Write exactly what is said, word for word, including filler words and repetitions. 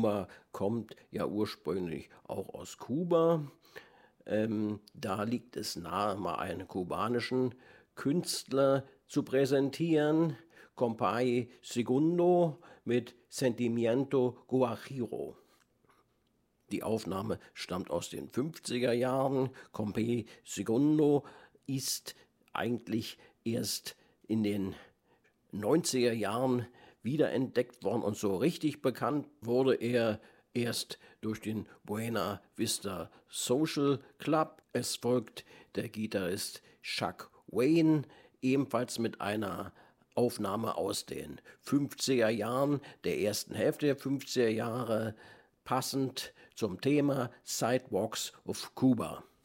Nummer kommt ja ursprünglich auch aus Kuba. Ähm, da liegt es nahe, mal einen kubanischen Künstler zu präsentieren. Compay Segundo mit Sentimiento Guajiro. Die Aufnahme stammt aus den fünfziger Jahren. Compay Segundo ist eigentlich erst in den neunziger Jahren wiederentdeckt worden und so richtig bekannt wurde er erst durch den Buena Vista Social Club. Es folgt der Gitarrist Chuck Wayne, ebenfalls mit einer Aufnahme aus den fünfziger Jahren, der ersten Hälfte der fünfziger Jahre, passend zum Thema Sidewalks of Cuba.